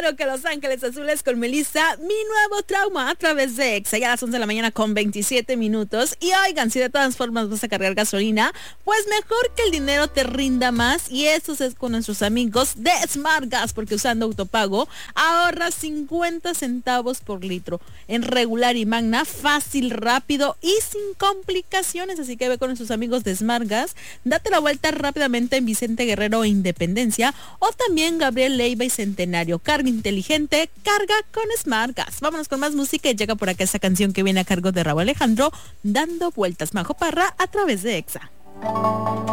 Claro que Los Ángeles Azules con Melissa, mi nuevo trauma a través de Exa, ya a las 11 de la mañana con 27 minutos. Y oigan, si de todas formas vas a cargar gasolina, pues mejor que el dinero te rinda más. Y eso es con nuestros amigos de Smart Gas, porque usando autopago ahorras 50 centavos por litro. En regular y magna, fácil, rápido y sin complicaciones. Así que ve con nuestros amigos de Smart Gas. Date la vuelta rápidamente en Vicente Guerrero e Independencia, o también Gabriel Leiva y Centenario. Carga inteligente, carga con Smart Gas. Vámonos con más música y llega por acá esta canción que viene a cargo de Raúl Alejandro, Dando Vueltas, Majo Parra a través de Exa.